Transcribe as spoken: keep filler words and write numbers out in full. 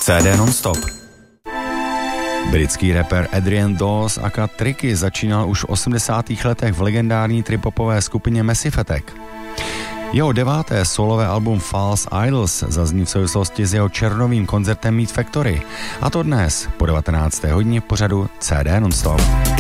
C D non-stop. Britský rapper Adrian Dawes aka Tricky začínal už v osmdesátých letech v legendární tripopové skupině Massive Attack. Jeho deváté solové album False Idols zazní v souvislosti s jeho červnovým koncertem Meat Factory. A to dnes po devatenácté hodině v pořadu C D non-stop.